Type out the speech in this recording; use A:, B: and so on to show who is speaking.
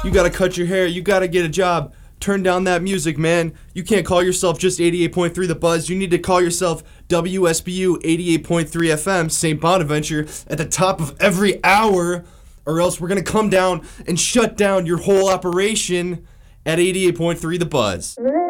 A: You gotta cut your hair. You gotta get a job. Turn down that music, man. You can't call yourself just 88.3 The Buzz. You need to call yourself WSBU 88.3 FM, St. Bonaventure, at the top of every hour, or else we're gonna come down and shut down your whole operation at 88.3 The Buzz.